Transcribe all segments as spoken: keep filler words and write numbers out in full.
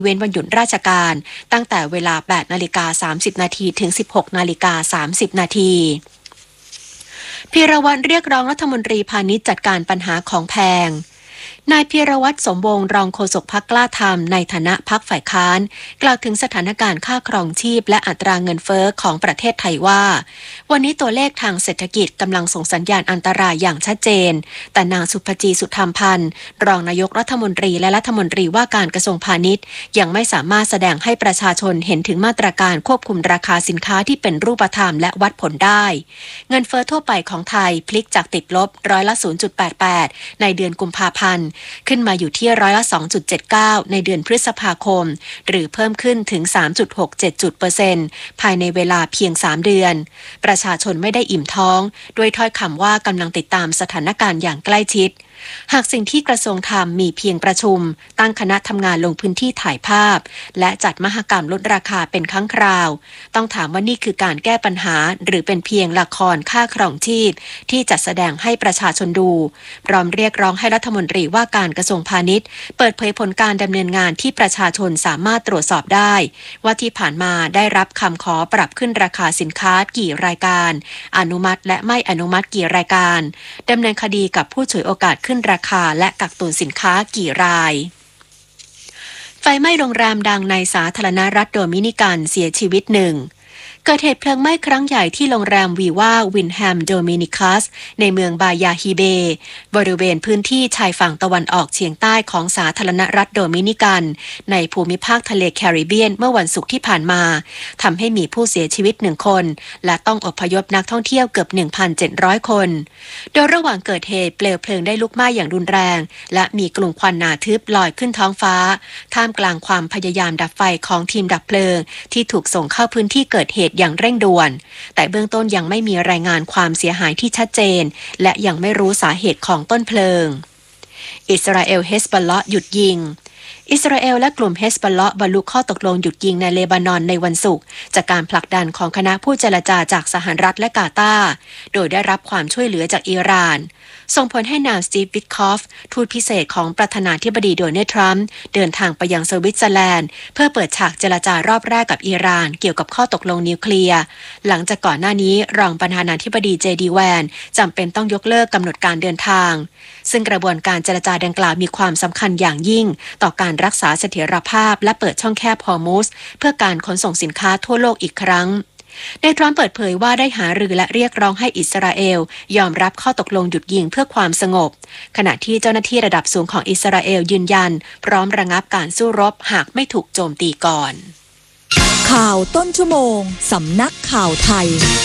เว้นวันหยุดราชการตั้งแต่เวลา แปดนาฬิกาสามสิบนาทีถึง สิบหกนาฬิกาสามสิบนาทีพีรวัตรเรียกร้องรัฐมนตรีพาณิชย์จัดการปัญหาของแพงนายพีรวัตรสมวงศ์รองโฆษกพรรคกล้าทำในฐานะพรรคฝ่ายค้านกล่าวถึงสถานการณ์ค่าครองชีพและอัตราเงินเฟ้อของประเทศไทยว่าวันนี้ตัวเลขทางเศรษฐกิจกำลังส่งสัญญาณอันตรายอย่างชัดเจนแต่นางสุภจีสุธรรมพันธ์รองนายกรัฐมนตรีและรัฐมนตรีว่าการกระทรวงพาณิชย์ยังไม่สามารถแสดงให้ประชาชนเห็นถึงมาตรการควบคุมราคาสินค้าที่เป็นรูปธรรมและวัดผลได้เงินเฟ้อทั่วไปของไทยพลิกจากติดลบร้อยละ ศูนย์จุดแปดแปด ในเดือนกุมภาพันธ์ขึ้นมาอยู่ที่ร้อยละ สองจุดเจ็ดเก้า ในเดือนพฤษภาคมหรือเพิ่มขึ้นถึง สามจุดหกเจ็ด เปอร์เซ็นต์ภายในเวลาเพียงสามเดือนประชาชนไม่ได้อิ่มท้องด้วยถ้อยคำว่ากำลังติดตามสถานการณ์อย่างใกล้ชิดหากสิ่งที่กระทรวงทำมีเพียงประชุมตั้งคณะทำงานลงพื้นที่ถ่ายภาพและจัดมหกรรมลดราคาเป็นครั้งคราวต้องถามว่านี่คือการแก้ปัญหาหรือเป็นเพียงละครค่าครองชีพที่จัดแสดงให้ประชาชนดูพร้อมเรียกร้องให้รัฐมนตรีว่าการกระทรวงพาณิชย์เปิดเผยผลการดำเนินงานที่ประชาชนสามารถตรวจสอบได้ว่าที่ผ่านมาได้รับคำขอปรับขึ้นราคาสินค้ากี่รายการอนุมัติและไม่อนุมัติกี่รายการดำเนินคดีกับผู้ฉวยโอกาสขึ้นราคาและกักตุนสินค้ากี่รายไฟไหม้โรงแรมดังในสาธารณรัฐโดมินิกันเสียชีวิตหนึ่งเกิดเหตุเพลิงไหม้ครั้งใหญ่ที่โรงแรมวีว่าวินแฮมโดมินิคัสในเมืองบายาฮิเบบริเวณพื้นที่ชายฝั่งตะวันออกเฉียงใต้ของสาธารณรัฐโดมินิกันในภูมิภาคทะเลแคริบเบียนเมื่อวันศุกร์ที่ผ่านมาทำให้มีผู้เสียชีวิตหนึ่งคนและต้องอพยพนักท่องเที่ยวเกือบ หนึ่งพันเจ็ดร้อย คนโดยระหว่างเกิดเหตุเปลวเพลิงได้ลุกไหม้อย่างรุนแรงและมีกลุ่มควันหนาทึบลอยขึ้นท้องฟ้าท่ามกลางความพยายามดับไฟของทีมดับเพลิงที่ถูกส่งเข้าพื้นที่เกิดเหตุอย่างเร่งด่วนแต่เบื้องต้นยังไม่มีรายงานความเสียหายที่ชัดเจนและยังไม่รู้สาเหตุของต้นเพลิงอิสราเอลเฮสบอลเลาะห์หยุดยิงอิสราเอลและกลุ่มเฮสบอลเลาะห์บรรลุข้อตกลงหยุดยิงในเลบานอนในวันศุกร์จากการผลักดันของคณะผู้เจรจาจากสหรัฐและกาตาร์โดยได้รับความช่วยเหลือจากอิหร่านส่งผลให้นายสตีฟ วิทคอฟทูตพิเศษของประธานาธิบดีโดนัลด์ทรัมป์เดินทางไปยังสวิตเซอร์แลนด์เพื่อเปิดฉากเจรจารอบแรกกับอิหร่านเกี่ยวกับข้อตกลงนิวเคลียร์หลังจากก่อนหน้านี้รองประธานาธิบดีเจดีแวนจำเป็นต้องยกเลิกกำหนดการเดินทางซึ่งกระบวนการเจรจาดังกล่าวมีความสำคัญอย่างยิ่งต่อการรักษาเสถียรภาพและเปิดช่องแคบฮอร์มุซเพื่อการขนส่งสินค้าทั่วโลกอีกครั้งนายทรัมป์เปิดเผยว่าได้หารือและเรียกร้องให้อิสราเอลยอมรับข้อตกลงหยุดยิงเพื่อความสงบขณะที่เจ้าหน้าที่ระดับสูงของอิสราเอลยืนยันพร้อมระงับการสู้รบหากไม่ถูกโจมตีก่อนข่าวต้นชั่วโมงสำนักข่าวไทย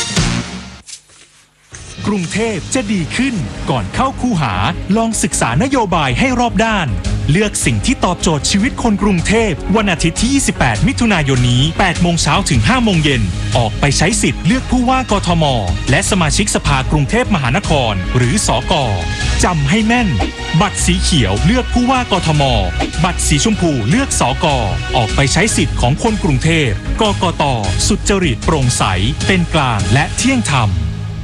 กรุงเทพจะดีขึ้นก่อนเข้าคูหาลองศึกษานโยบายให้รอบด้านเลือกสิ่งที่ตอบโจทย์ชีวิตคนกรุงเทพวันอาทิตย์ที่ยี่สิบแปดมิถุนายนนี้แปดโมงเช้าถึงห้าโมงเย็นออกไปใช้สิทธิ์เลือกผู้ว่ากทมและสมาชิกสภากรุงเทพมหานครหรือสก.จำให้แม่นบัตรสีเขียวเลือกผู้ว่ากทมบัตรสีชมพูเลือกสก.ออกไปใช้สิทธิ์ของคนกรุงเทพกกต.สุจริตโปร่งใสเป็นกลางและเที่ยงธรรม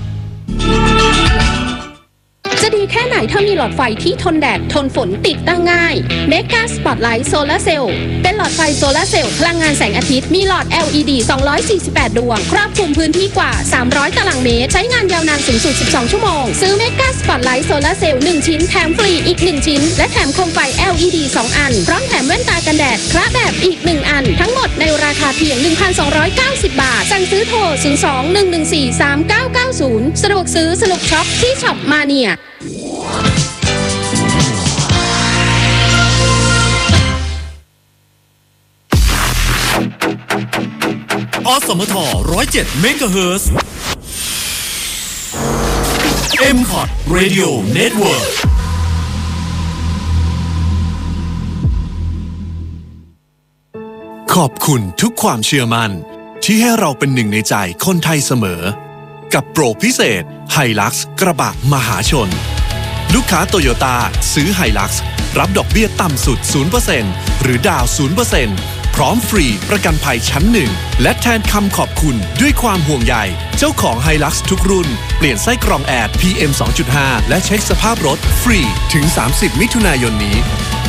จะดีแค่ไหนถ้ามีหลอดไฟที่ทนแดดทนฝนติดตั้งง่าย Mega Spotlight Solar Cell เป็นหลอดไฟโซลาร์เซลล์พลังงานแสงอาทิตย์มีหลอด แอล อี ดี สองร้อยสี่สิบแปด ดวงครอบคลุมพื้นที่กว่าสามร้อยตารางเมตรใช้งานยาวนานสูงสุดสิบสองชั่วโมงซื้อ Mega Spotlight Solar Cell หนึ่งชิ้นแถมฟรีอีกหนึ่งชิ้นและแถมโคมไฟ แอล อี ดี สองอันพร้อมแถมแว่นตากันแดดคละแบบอีกหนึ่งอันทั้งหมดในราคาเพียง หนึ่งพันสองร้อยเก้าสิบ บาทสั่งซื้อโทรศูนย์ สอง หนึ่ง หนึ่ง สี่ สาม เก้า เก้า ศูนย์สะดวกซื้อสนุกช็อปที่ช็อปมาเนียอสมท หนึ่งร้อยเจ็ด เมกะเฮิรตซ์ เอ็ม คอท Radio Network ขอบคุณทุกความเชื่อมั่นที่ให้เราเป็นหนึ่งในใจคนไทยเสมอกับโปรพิเศษ Hilux กระบะมหาชนลูกค้าโตโยต้าซื้อ Hilux รับดอกเบี้ยต่ำสุด ศูนย์เปอร์เซ็นต์ หรือดาว ศูนย์เปอร์เซ็นต์พร้อมฟรีประกันภัยชั้นหนึ่งและแทนคำขอบคุณด้วยความห่วงใยเจ้าของ Hilux ทุกรุ่นเปลี่ยนไส้กรองแอร์ พี เอ็ม สองจุดห้า และเช็คสภาพรถฟรีถึงสามสิบมิถุนายนนี้